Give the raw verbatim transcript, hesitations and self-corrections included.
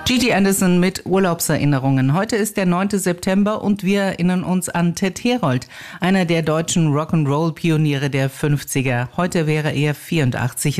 Gigi Anderson mit Urlaubserinnerungen. Heute ist der neunte September und wir erinnern uns an Ted Herold, einer der deutschen Rock'n'Roll-Pioniere der fünfziger. Heute wäre er vierundachtzig